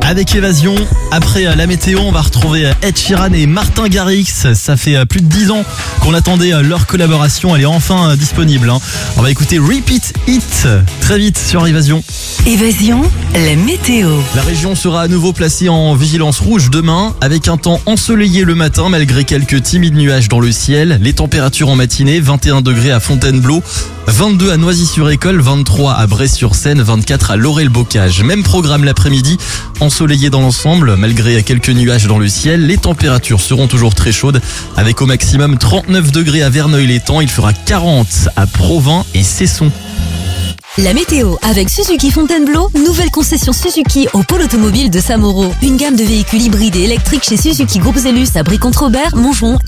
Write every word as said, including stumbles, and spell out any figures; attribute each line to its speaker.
Speaker 1: Avec Évasion, après la météo, on va retrouver Ed Sheeran et Martin Garrix. Ça fait plus de dix ans qu'on attendait leur collaboration. Elle est enfin disponible. On va écouter Repeat It très vite sur Évasion.
Speaker 2: Évasion, la météo.
Speaker 1: La région sera à nouveau placée en vigilance rouge demain, avec un temps ensoleillé le matin malgré quelques timides nuages dans le ciel. Les températures en matinée, vingt et un degrés à Fontainebleau, vingt-deux à Noisy-sur-École, vingt-trois à Bray-sur-Seine, vingt-quatre à Laurel-Bocage. Même programme l'après-midi, ensoleillé dans l'ensemble malgré quelques nuages dans le ciel. Les températures seront toujours très chaudes avec au maximum trente-neuf degrés à Verneuil-l'Étang. Il fera quarante à Provins et Cesson.
Speaker 2: La météo avec Suzuki Fontainebleau, nouvelle concession Suzuki au pôle automobile de Samoro. Une gamme de véhicules hybrides et électriques chez Suzuki Groupe Zellus à Brie-contre-Robert, Montgeron